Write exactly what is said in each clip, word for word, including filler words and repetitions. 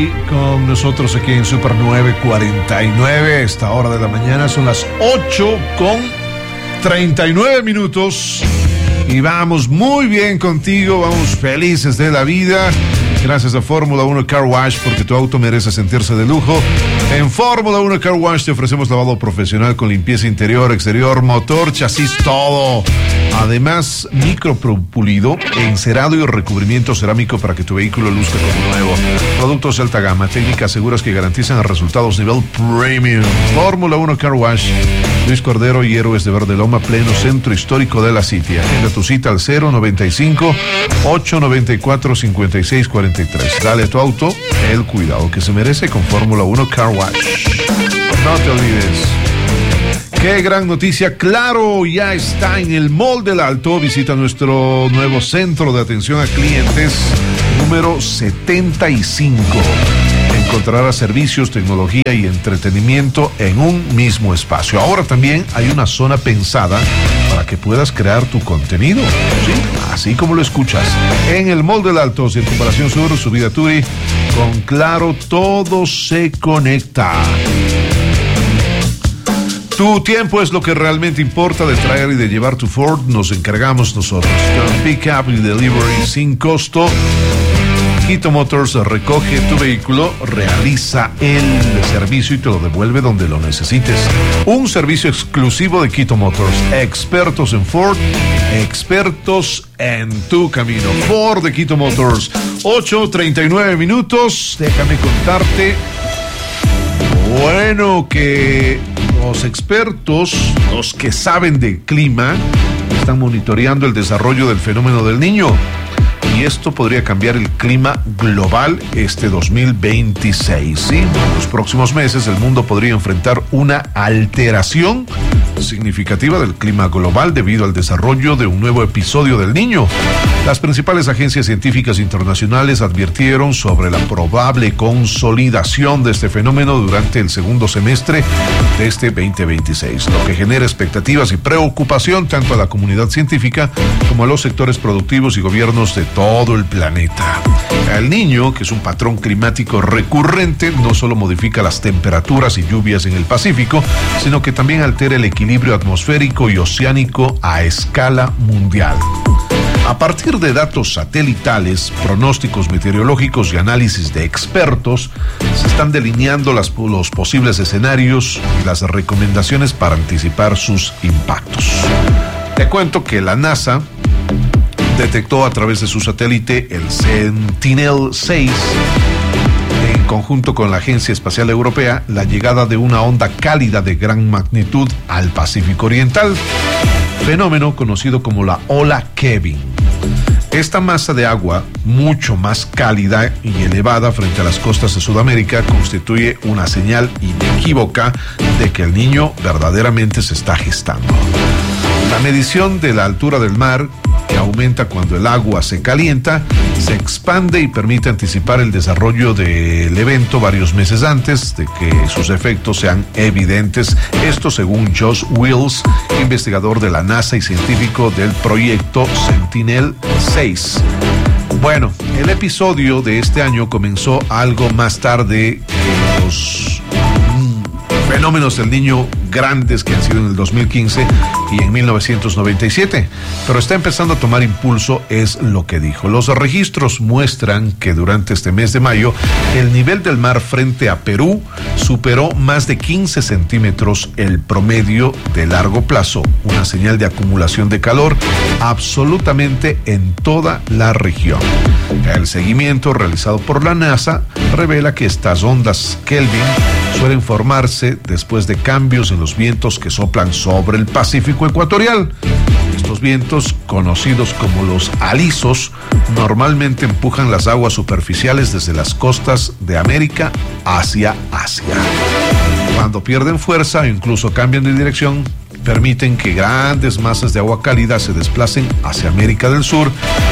Rey con nosotros aquí en Super nueve cuarenta y nueve. Esta hora de la mañana son las ocho con treinta y nueve minutos. Y vamos muy bien contigo, vamos felices de la vida. Gracias a Fórmula uno Car Wash, porque tu auto merece sentirse de lujo. En Fórmula uno Car Wash te ofrecemos lavado profesional con limpieza interior, exterior, motor, chasis, todo. Además, micropulido, encerado y recubrimiento cerámico para que tu vehículo luzca como nuevo. Productos de alta gama, técnicas seguras que garantizan resultados nivel premium. Fórmula uno Car Wash, Luis Cordero y Héroes de Verde Loma, pleno centro histórico de la City. Agenda tu cita al cero noventa y cinco, ochocientos noventa y cuatro, cincuenta y seis cuarenta y tres. Dale a tu auto el cuidado que se merece con Fórmula uno Car Wash. No te olvides. Qué gran noticia, Claro ya está en el Mall del Alto. Visita nuestro nuevo centro de atención a clientes número setenta y cinco. Encontrarás servicios, tecnología y entretenimiento en un mismo espacio. Ahora también hay una zona pensada para que puedas crear tu contenido, ¿sí? Así como lo escuchas. En el Mall del Alto, Circunvalación Sur, Subida Turi, con Claro todo se conecta. Tu tiempo es lo que realmente importa. De traer y de llevar tu Ford nos encargamos nosotros. Con pick-up y delivery sin costo. Quito Motors recoge tu vehículo, realiza el servicio y te lo devuelve donde lo necesites. Un servicio exclusivo de Quito Motors. Expertos en Ford, expertos en tu camino. Ford de Quito Motors. ocho treinta y nueve minutos. Déjame contarte. Bueno, que los expertos, los que saben de clima, están monitoreando el desarrollo del fenómeno del Niño. Y esto podría cambiar el clima global este dos mil veintiséis. ¿Sí? En los próximos meses el mundo podría enfrentar una alteración significativa del clima global debido al desarrollo de un nuevo episodio del Niño. Las principales agencias científicas internacionales advirtieron sobre la probable consolidación de este fenómeno durante el segundo semestre de este veinte veintiséis, lo que genera expectativas y preocupación tanto a la comunidad científica como a los sectores productivos y gobiernos de todo el planeta. El Niño, que es un patrón climático recurrente, no solo modifica las temperaturas y lluvias en el Pacífico, sino que también altera el equilibrio atmosférico y oceánico a escala mundial. A partir de datos satelitales, pronósticos meteorológicos y análisis de expertos, se están delineando las, los posibles escenarios y las recomendaciones para anticipar sus impactos. Te cuento que la NASA detectó a través de su satélite el Sentinel seis, en conjunto con la Agencia Espacial Europea, la llegada de una onda cálida de gran magnitud al Pacífico Oriental, fenómeno conocido como la ola Kevin. Esta masa de agua, mucho más cálida y elevada frente a las costas de Sudamérica, constituye una señal inequívoca de que el Niño verdaderamente se está gestando. La medición de la altura del mar, que aumenta cuando el agua se calienta, se expande y permite anticipar el desarrollo del evento varios meses antes de que sus efectos sean evidentes. Esto según Josh Wills, investigador de la NASA y científico del proyecto Sentinel seis. Bueno, el episodio de este año comenzó algo más tarde que los fenómenos del Niño grandes que han sido en el dos mil quince y en mil novecientos noventa y siete, pero está empezando a tomar impulso, es lo que dijo. Los registros muestran que durante este mes de mayo el nivel del mar frente a Perú superó más de quince centímetros el promedio de largo plazo, una señal de acumulación de calor absolutamente en toda la región. El seguimiento realizado por la NASA revela que estas ondas Kelvin suelen formarse después de cambios en los vientos que soplan sobre el Pacífico ecuatorial. Estos vientos, conocidos como los alisos, normalmente empujan las aguas superficiales desde las costas de América hacia Asia. Cuando pierden fuerza o incluso cambian de dirección, permiten que grandes masas de agua cálida se desplacen hacia América del Sur.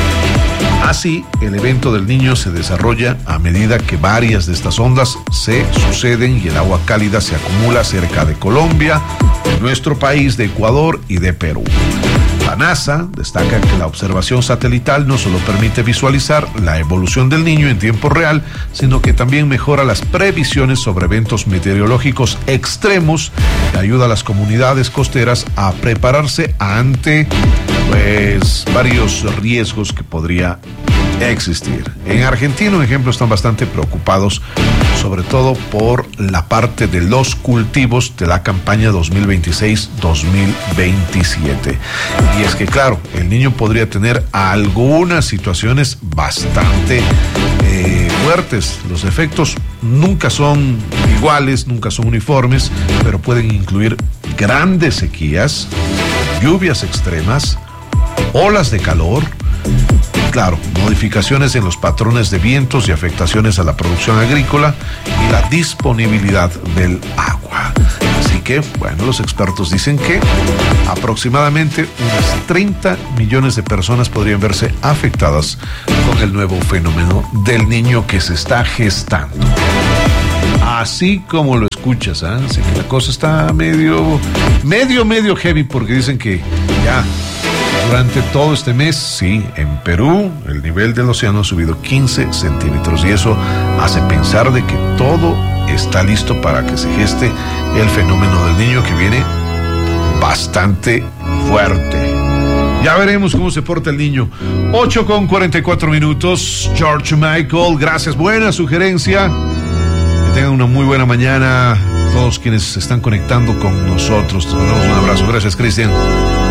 Así, el evento del Niño se desarrolla a medida que varias de estas ondas se suceden y el agua cálida se acumula cerca de Colombia, de nuestro país, de Ecuador y de Perú. La NASA destaca que la observación satelital no solo permite visualizar la evolución del niño en tiempo real, sino que también mejora las previsiones sobre eventos meteorológicos extremos y ayuda a las comunidades costeras a prepararse ante pues varios riesgos que podría existir. En Argentina, un ejemplo, están bastante preocupados, sobre todo por la parte de los cultivos de la campaña dos mil veintiséis dos mil veintisiete. Y es que, claro, el niño podría tener algunas situaciones bastante eh, fuertes. Los efectos nunca son iguales, nunca son uniformes, pero pueden incluir grandes sequías, lluvias extremas, olas de calor, claro, modificaciones en los patrones de vientos y afectaciones a la producción agrícola y la disponibilidad del agua. Así que, bueno, los expertos dicen que aproximadamente unas treinta millones de personas podrían verse afectadas con el nuevo fenómeno del niño que se está gestando. Así como lo escuchas, ¿eh? Así que la cosa está medio, medio, medio heavy, porque dicen que ya durante todo este mes, sí, en Perú el nivel del océano ha subido quince centímetros y eso hace pensar de que todo está listo para que se geste el fenómeno del niño, que viene bastante fuerte. Ya veremos cómo se porta el niño. ocho con cuarenta y cuatro minutos. George Michael, gracias, buena sugerencia. Que tengan una muy buena mañana todos quienes se están conectando con nosotros. Te mandamos un abrazo. Gracias, Cristian.